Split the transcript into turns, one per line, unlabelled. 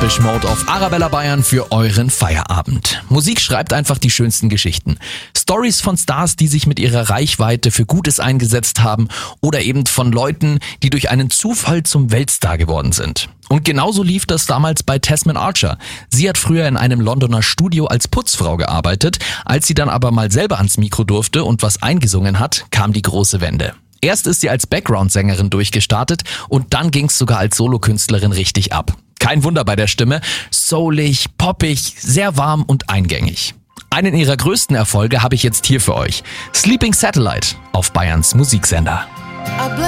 Depeche Mode auf Arabella Bayern für euren Feierabend. Musik schreibt einfach die schönsten Geschichten. Stories von Stars, die sich mit ihrer Reichweite für Gutes eingesetzt haben oder eben von Leuten, die durch einen Zufall zum Weltstar geworden sind. Und genauso lief das damals bei Tasman Archer. Sie hat früher in einem Londoner Studio als Putzfrau gearbeitet. Als sie dann aber mal selber ans Mikro durfte und was eingesungen hat, kam die große Wende. Erst ist sie als Background-Sängerin durchgestartet und dann ging's sogar als Solokünstlerin richtig ab. Kein Wunder bei der Stimme, soulig, poppig, sehr warm und eingängig. Einen ihrer größten Erfolge habe ich jetzt hier für euch. Sleeping Satellite auf Bayerns Musiksender.